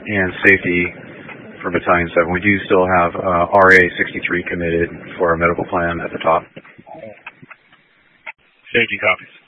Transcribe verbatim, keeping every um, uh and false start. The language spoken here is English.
and safety for Battalion seven. We do still have uh, R A sixty-three committed for our medical plan at the top. Safety copies.